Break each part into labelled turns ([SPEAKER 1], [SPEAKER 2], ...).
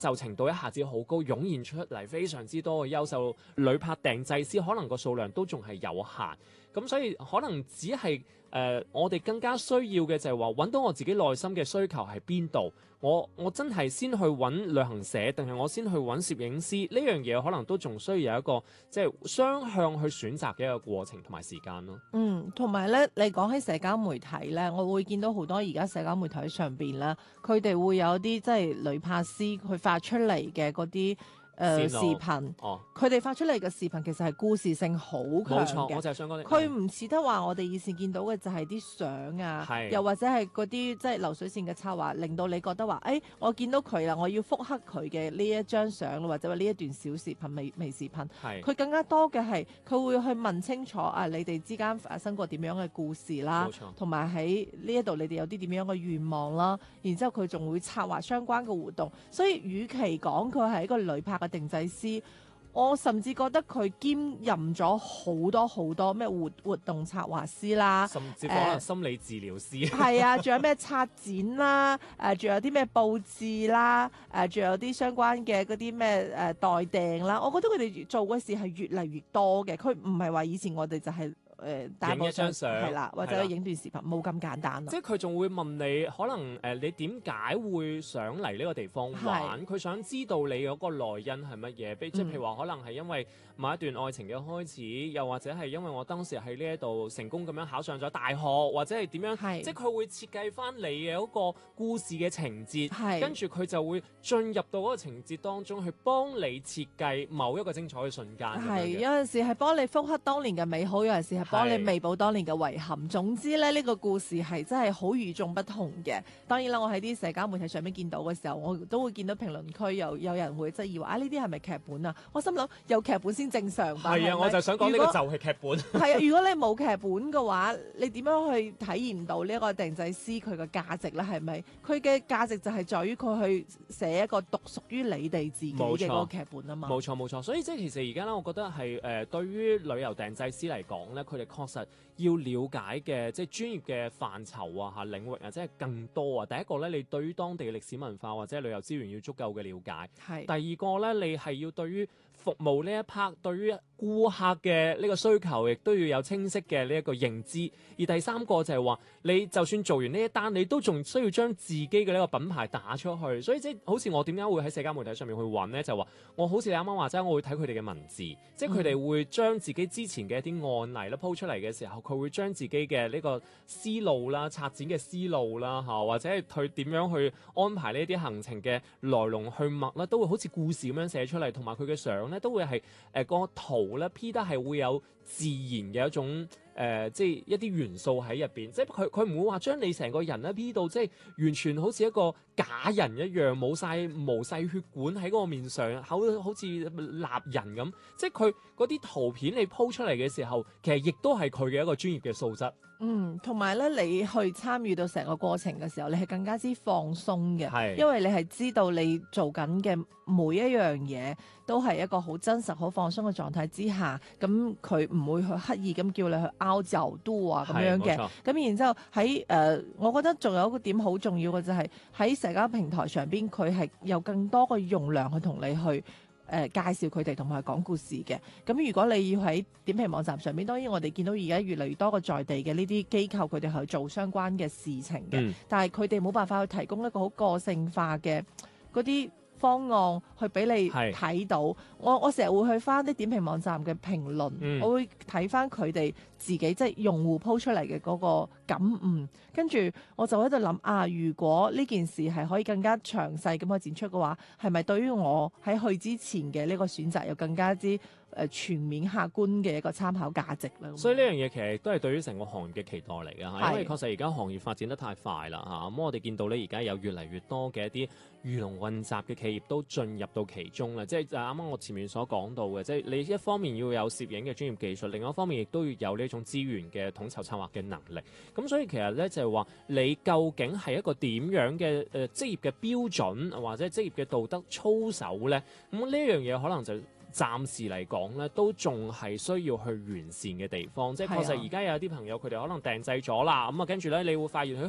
[SPEAKER 1] 就程度一下子好高，湧現出嚟非常之多嘅優秀旅拍訂製師，可能個數量都仲係有限。咁所以可能只係我哋更加需要嘅就係話揾到我自己內心嘅需求喺邊度。我真係先去揾旅行社，定係我先去揾攝影師？呢樣嘢可能都仲需要有一個即係雙向去選擇嘅一個過程同埋時間咯。
[SPEAKER 2] 同埋咧，你講起社交媒體咧，我會見到好多而家社交媒體上邊咧，佢哋會有啲即係旅拍師佢發出嚟嘅嗰啲視頻，佢哋發出嚟嘅視頻其實係故事性好強嘅。
[SPEAKER 1] 冇錯，我就係想講，
[SPEAKER 2] 佢唔似得話我哋以前見到嘅就係啲相啊，又或者係嗰啲即係流水線嘅策劃，令到你覺得話，我見到佢啦，我要復刻佢嘅呢一張相，或者話呢一段小視頻、微視頻。佢更加多嘅係佢會去問清楚你哋之間發生過點樣嘅故事啦，同埋喺呢一度你哋有啲點樣嘅願望啦，然之後佢仲會策劃相關嘅活動。所以，與其講佢係一個旅拍嘅定製師，我甚至覺得佢兼任咗好多好多咩活動策劃師啦，
[SPEAKER 1] 甚至可能心理治療師。
[SPEAKER 2] 係啊，仲有咩策展啦，仲有啲咩佈置啦，仲有啲相關嘅嗰啲咩代訂啦。我覺得佢哋做嘅事係越嚟越多嘅，佢唔係話以前我哋就係
[SPEAKER 1] 影一張相
[SPEAKER 2] 係啦，或者影段視頻，冇咁簡單。
[SPEAKER 1] 即係佢仲會問你，可能你點解會想嚟呢個地方玩？佢想知道你嗰個內因係乜嘢？即係譬如話，可能係因為某一段愛情嘅開始，又或者係因為我當時喺呢一度成功咁樣考上咗大學，或者係點樣？即係佢會設計翻你嘅嗰個故事嘅情節，跟住佢就會進入到嗰個情節當中，去幫你設計某一個精彩嘅瞬間。
[SPEAKER 2] 有陣時係幫你復刻當年嘅美好，有陣時係幫你彌補當年嘅遺憾。總之咧，呢個故事係真係好與眾不同嘅。當然啦，我喺啲社交媒體上面見到嘅時候，我都會見到評論區有人會質疑話呢啲係咪劇本啊？我心諗有劇本先正常吧。係啊，
[SPEAKER 1] 我就想講呢個就係劇本。
[SPEAKER 2] 係啊，如果你冇劇本嘅話，你點樣去體驗到呢一個定製師佢嘅價值咧？係咪佢嘅價值就係在於佢去寫一個獨屬於你哋自己嘅嗰個劇本啊嘛？
[SPEAKER 1] 冇錯。所以即係其實而家咧，我覺得係對於旅遊訂製師嚟講咧，佢哋確實要了解嘅即係專業嘅範疇啊、領域啊，即係更多啊。第一個咧，你對於當地嘅歷史文化或者旅遊資源要足夠嘅了解。係。第二個咧，你係要對於服務呢一 part，對於顧客嘅呢個需求，亦都要有清晰嘅呢一個認知。而第三個就係話，你就算做完呢一單，你都仲需要將自己嘅呢個品牌打出去。所以即係好似我點解會喺社交媒體上面去揾呢？就話我好似你啱啱話齋，我會睇佢哋嘅文字，即係佢哋會將自己之前嘅一啲案例咧鋪出嚟嘅時候，佢會將自己嘅呢個思路啦、策展嘅思路啦或者係佢點樣去安排呢啲行程嘅來龍去脈啦，都會好似故事咁樣寫出嚟，同埋佢嘅相咧都會係個圖咧 P 得係會有自然嘅一種即係一啲元素喺入邊，即係佢唔會話將你成個人咧 P 到即係完全好似一個假人一樣，冇晒毛細血管喺嗰個面上，好似立人咁。即係佢嗰啲圖片你鋪出嚟嘅時候，其實亦都係佢嘅一個專業嘅素質。
[SPEAKER 2] 同埋咧，你去參與到成個過程嘅時候，你係更加之放鬆嘅，因為你係知道你做緊嘅每一樣嘢都係一個好真實、好放鬆嘅狀態之下，咁佢唔會去刻意咁叫你去拗就都啊咁樣嘅。咁然之後喺我覺得仲有一個點好重要嘅就係喺社交平台上邊，佢係有更多嘅容量去同你去介紹佢哋同埋講故事嘅。咁如果你要喺點評網站上面，當然我哋見到而家越嚟越多個在地嘅呢啲機構，佢哋去做相關嘅事情嘅，但係佢哋冇辦法去提供一個好個性化嘅嗰啲方案去俾你睇到。我成日會去翻啲點評網站嘅評論，我會睇翻佢哋自己即係用戶鋪出嚟嘅嗰個感悟，跟住我就喺度諗如果呢件事係可以更加詳細咁去展出嘅話，係咪對於我喺去之前嘅呢個選擇有更加之全面客觀嘅一個參考價值咧？
[SPEAKER 1] 所以呢樣嘢其實都係對於成個行業嘅期待嚟嘅，因為確實而家行業發展得太快啦咁我哋見到咧而家有越嚟越多嘅一啲魚龍混雜嘅企業都進入到其中啦，即係啱啱我前面所講到嘅，即係你一方面要有攝影嘅專業技術，另外一方面亦都要有呢種資源嘅統籌策劃嘅能力。咁所以其實咧就係話，你究竟係一個點樣嘅職業嘅標準或者職業嘅道德操守咧？咁呢樣嘢可能就暫時嚟講咧，都仲係需要去完善嘅地方。即係確實而家有啲朋友佢哋可能訂製咗啦，咁跟住咧你會發現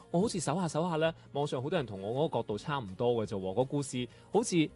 [SPEAKER 1] 我好似搜下咧，網上好多人同我嗰個角度差唔多嘅啫喎，個故事好似